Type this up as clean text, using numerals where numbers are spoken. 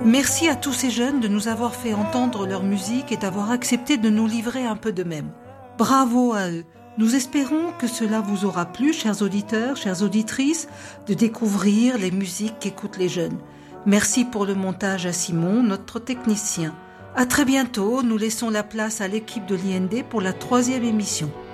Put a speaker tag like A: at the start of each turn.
A: Merci à tous ces jeunes de nous avoir fait entendre leur musique et d'avoir accepté de nous livrer un peu d'eux-mêmes. Bravo à eux. Nous espérons que cela vous aura plu, chers auditeurs, chères auditrices, de découvrir les musiques qu'écoutent les jeunes. Merci pour le montage à Simon, notre technicien. À très bientôt, nous laissons la place à l'équipe de l'IND pour la 3e émission.